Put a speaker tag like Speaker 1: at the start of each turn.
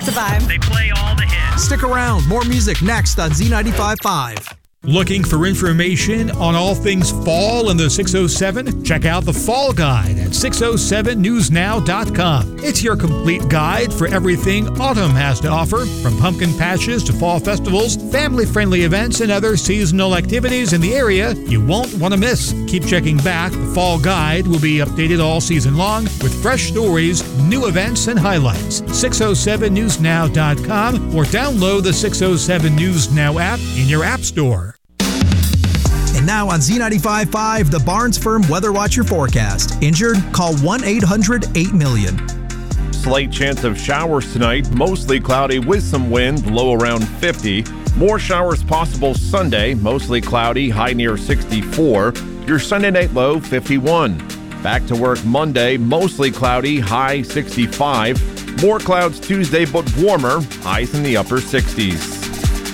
Speaker 1: Survive.
Speaker 2: They play all the hits.
Speaker 3: Stick around. More music next on Z95.5.
Speaker 4: Looking for information on all things fall in the 607? Check out the Fall Guide at 607newsnow.com. It's your complete guide for everything autumn has to offer, from pumpkin patches to fall festivals, family-friendly events, and other seasonal activities in the area you won't want to miss. Keep checking back. The Fall Guide will be updated all season long with fresh stories, new events, and highlights. 607newsnow.com or download the 607 News Now app in your app store.
Speaker 3: And now on Z95.5, the Barnes Firm Weather Watcher forecast. Injured? Call 1-800-8-million.
Speaker 5: Slight chance of showers tonight, mostly cloudy with some wind, low around 50. More showers possible Sunday, mostly cloudy, high near 64. Your Sunday night low, 51. Back to work Monday, mostly cloudy, high 65. More clouds Tuesday, but warmer, highs in the upper 60s.